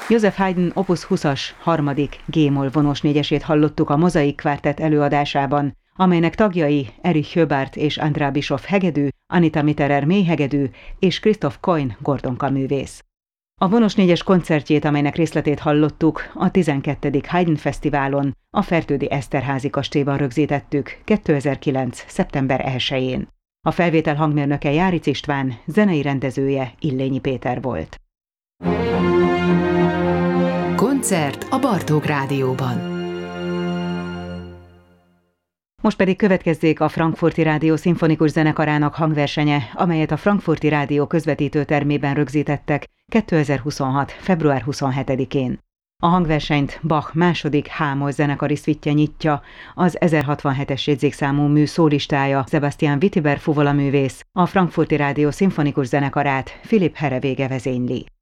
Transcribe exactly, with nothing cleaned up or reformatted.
Joseph Haydn Opus húszas harmadik G-moll vonós négyesét hallottuk a Mozaik Kvártett előadásában, amelynek tagjai Erich Höbárt és Andrá Bischoff hegedű, Anita Mitterer mélyhegedű és Christoph Coin gordonka művész. A vonós négyes koncertjét, amelynek részletét hallottuk, a tizenkettedik Haydn Fesztiválon, a Fertődi Eszterházy kastélyban rögzítettük kétezer-kilenc. szeptember elsején. A felvétel hangmérnöke Járic István, zenei rendezője Illényi Péter volt. Koncert a Bartók Rádióban. Most pedig következzék a Frankfurti Rádió Szimfonikus Zenekarának hangversenye, amelyet a Frankfurti Rádió közvetítő termében rögzítettek kétezer-huszonhat. február huszonhetedikén. A hangversenyt Bach második H-moll zenekari szvittje nyitja, az ezerhatvanhetes jegyzékszámú mű szólistája Sebastian Wittiber fuvolaművész, a Frankfurti Rádió Szimfonikus Zenekarát Philipp Herreweger vezényli.